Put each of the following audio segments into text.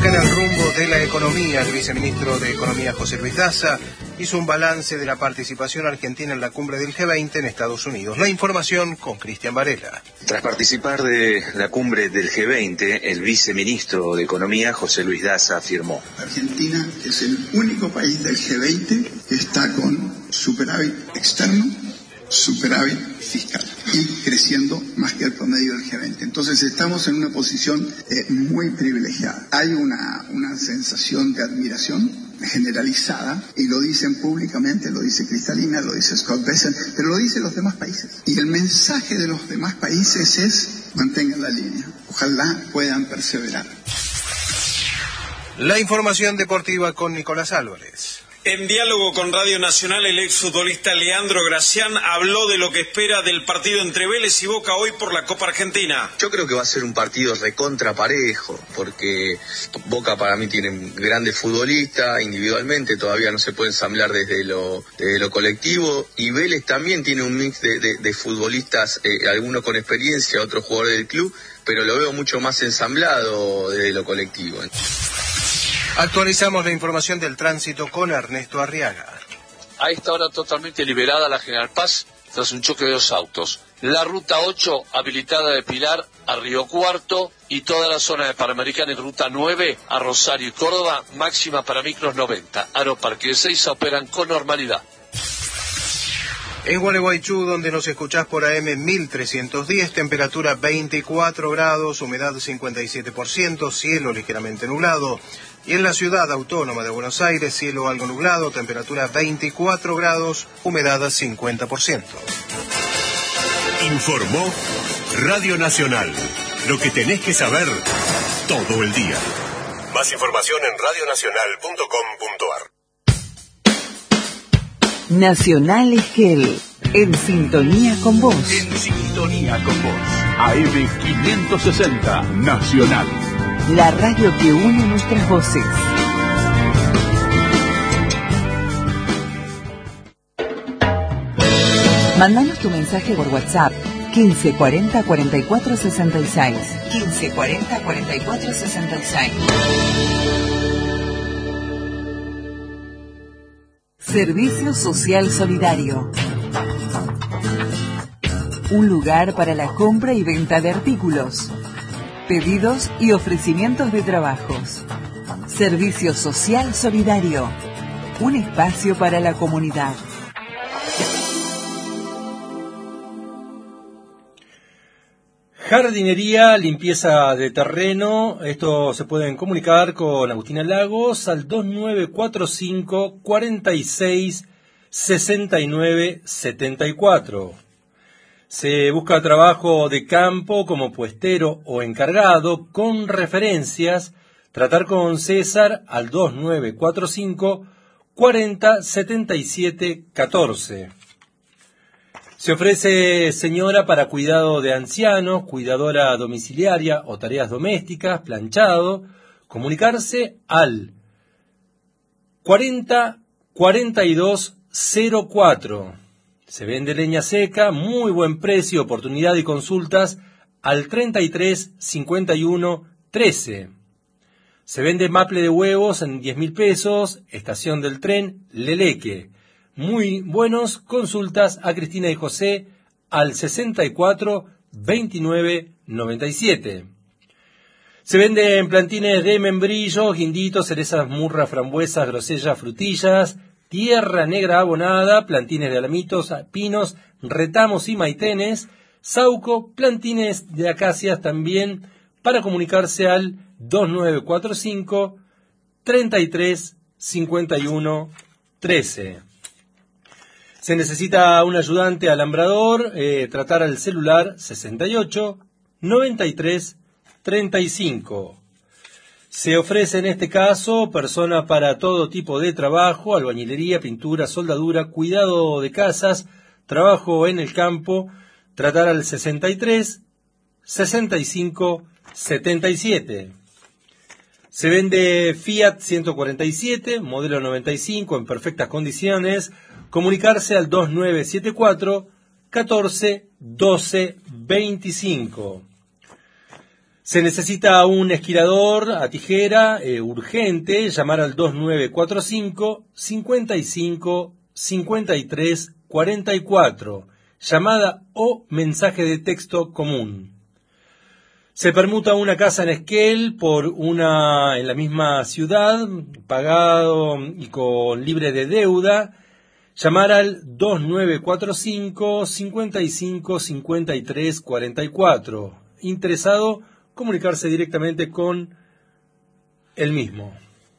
Marca en el rumbo de la economía. El viceministro de Economía, José Luis Daza, hizo un balance de la participación argentina en la cumbre del G20 en Estados Unidos. La información con Cristian Varela. Tras participar de la cumbre del G20, el viceministro de Economía, José Luis Daza, afirmó: Argentina es el único país del G20 que está con superávit externo, superávit fiscal y creciendo más que el promedio del G20. Entonces estamos en una posición muy privilegiada. Hay una sensación de admiración generalizada, y lo dicen públicamente, lo dice Cristalina, lo dice Scott Bessent, pero lo dicen los demás países. Y el mensaje de los demás países es: mantengan la línea, ojalá puedan perseverar. La información deportiva con Nicolás Álvarez. En diálogo con Radio Nacional, el exfutbolista Leandro Gracián habló de lo que espera del partido entre Vélez y Boca hoy por la Copa Argentina. Yo creo que va a ser un partido recontra parejo, porque Boca para mí tiene grandes futbolistas, individualmente todavía no se puede ensamblar desde lo colectivo, y Vélez también tiene un mix de futbolistas, algunos con experiencia, otros jugadores del club, pero lo veo mucho más ensamblado desde lo colectivo. Actualizamos la información del tránsito con Ernesto Arriaga. A esta hora totalmente liberada la General Paz tras un choque de dos autos. La ruta 8 habilitada de Pilar a Río Cuarto y toda la zona de Panamericana y ruta 9 a Rosario y Córdoba, máxima para micros 90. Aeroparque de Seiza operan con normalidad. En Gualeguaychú, donde nos escuchás por AM 1310, temperatura 24 grados, humedad 57%, cielo ligeramente nublado. Y en la ciudad autónoma de Buenos Aires, cielo algo nublado, temperatura 24 grados, humedad 50%. Informó Radio Nacional. Lo que tenés que saber todo el día. Más información en radionacional.com.ar. Nacional Esquel, en sintonía con vos. En sintonía con vos. AM 560, Nacional. La radio que une nuestras voces. Mándanos tu mensaje por WhatsApp 1540 44 66. 1540 44 66. Servicio Social Solidario. Un lugar para la compra y venta de artículos, pedidos y ofrecimientos de trabajos. Servicio Social Solidario. Un espacio para la comunidad. Jardinería, limpieza de terreno. Esto se pueden comunicar con Agustina Lagos al 2945 46 69 74. Se busca trabajo de campo como puestero o encargado con referencias. Tratar con César al 2945 40 77 14. Se ofrece señora para cuidado de ancianos, cuidadora domiciliaria o tareas domésticas, planchado. Comunicarse al 40 42 04. Se vende leña seca, muy buen precio, oportunidad y consultas al 33 51 13. Se vende maple de huevos en 10.000 pesos, estación del tren Leleque. Muy buenos, consultas a Cristina y José al 64 29 97. Se venden plantines de membrillo, guinditos, cerezas, murras, frambuesas, grosellas, frutillas, tierra negra abonada, plantines de alamitos, pinos, retamos y maitenes, sauco, plantines de acacias también, para comunicarse al 2945 33 51 13. Se necesita un ayudante alambrador, tratar al celular 68 93 35. Se ofrece en este caso persona para todo tipo de trabajo, albañilería, pintura, soldadura, cuidado de casas, trabajo en el campo, tratar al 63 65 77. Se vende Fiat 147, modelo 95, en perfectas condiciones. Comunicarse al 2974 14 12 25. Se necesita un esquilador a tijera urgente, llamar al 2945 55 53 44, llamada o mensaje de texto común. Se permuta una casa en Esquel por una en la misma ciudad, pagado y con libre de deuda, llamar al 2945 55 53 44. Interesado, comunicarse directamente con el mismo.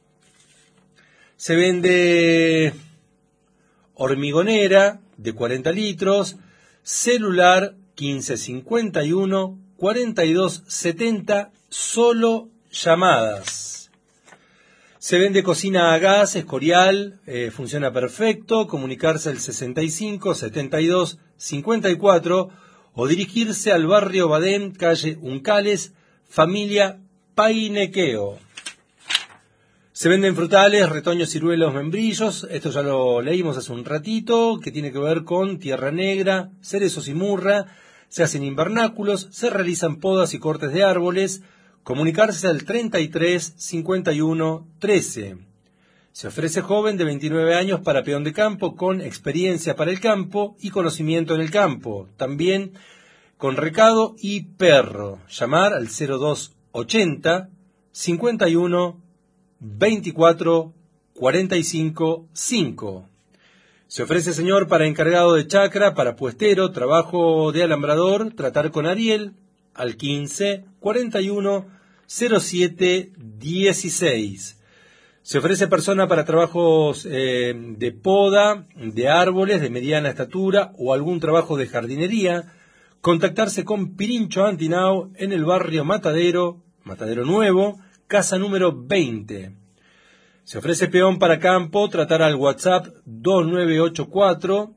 Se vende hormigonera de 40 litros, celular 1551 4270, solo llamadas. Se vende cocina a gas, Escorial, funciona perfecto, comunicarse al 65 72 54 o dirigirse al barrio Badén, calle Uncales, familia Painequeo. Se venden frutales, retoños, ciruelos, membrillos, esto ya lo leímos hace un ratito, que tiene que ver con tierra negra, cerezos y murra. Se hacen invernáculos, se realizan podas y cortes de árboles, comunicarse al 33 51 13. Se ofrece joven de 29 años para peón de campo con experiencia para el campo y conocimiento en el campo, también con recado y perro. Llamar al 0280 51 24 45 5. Se ofrece señor para encargado de chacra, para puestero, trabajo de alambrador, tratar con Ariel al 15 41 07 16. Se ofrece persona para trabajos de poda, de árboles de mediana estatura o algún trabajo de jardinería. Contactarse con Pirincho Antinao en el barrio Matadero Nuevo, casa número 20. Se ofrece peón para campo, tratar al WhatsApp 2984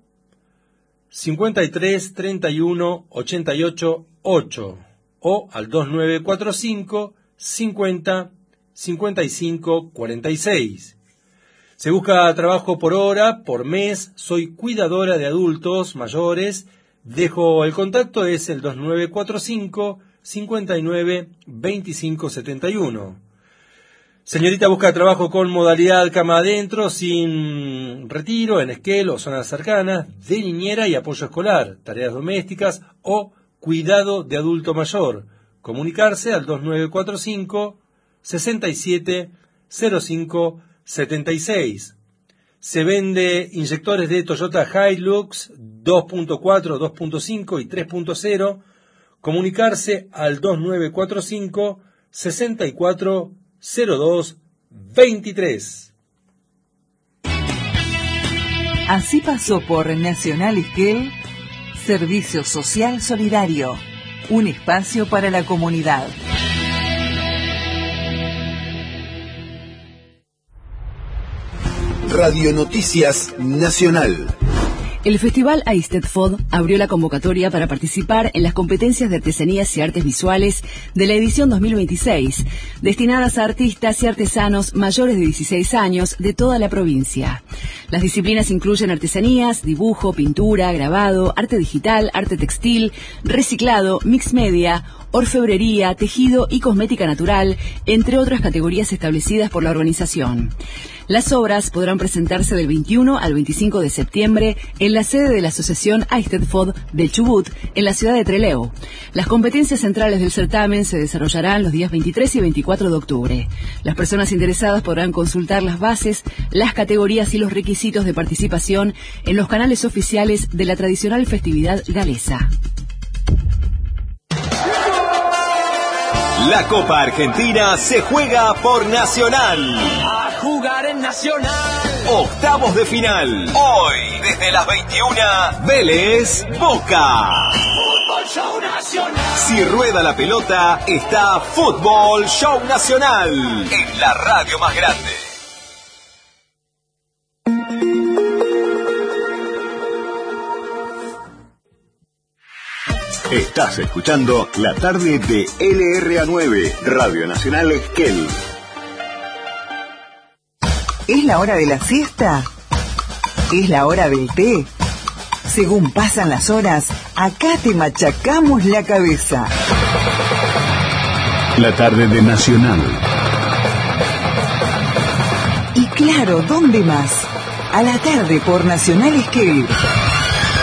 53 31 88 8 o al 2945 50 55 46. Se busca trabajo por hora, por mes. Soy cuidadora de adultos mayores. Dejo el contacto, es el 2945 59 25 71. Señorita busca trabajo con modalidad cama adentro, sin retiro, en Esquel o zonas cercanas, de niñera y apoyo escolar, tareas domésticas o cuidado de adulto mayor. Comunicarse al 2945 67 05 76. Se vende inyectores de Toyota Hilux 2.4, 2.5 y 3.0. Comunicarse al 2945 64 02 23. Así pasó por Nacional Esquel, Servicio Social Solidario, un espacio para la comunidad. Radio Noticias Nacional. El Festival Eisteddfod abrió la convocatoria para participar en las competencias de artesanías y artes visuales de la edición 2026, destinadas a artistas y artesanos mayores de 16 años de toda la provincia. Las disciplinas incluyen artesanías, dibujo, pintura, grabado, arte digital, arte textil, reciclado, mix media, orfebrería, tejido y cosmética natural, entre otras categorías establecidas por la organización. Las obras podrán presentarse del 21 al 25 de septiembre en la sede de la Asociación Eisteddfod del Chubut, en la ciudad de Trelew. Las competencias centrales del certamen se desarrollarán los días 23 y 24 de octubre. Las personas interesadas podrán consultar las bases, las categorías y los requisitos de participación en los canales oficiales de la tradicional festividad galesa. La Copa Argentina se juega por Nacional. A jugar en Nacional. Octavos de final. Hoy, desde las 21, Vélez Boca. Fútbol Show Nacional. Si rueda la pelota, está Fútbol Show Nacional. En la radio más grande. Estás escuchando la tarde de LRA9, Radio Nacional Esquel. ¿Es la hora de la siesta? ¿Es la hora del té? Según pasan las horas, acá te machacamos la cabeza. La tarde de Nacional. Y claro, ¿dónde más? A la tarde por Nacional Esquel.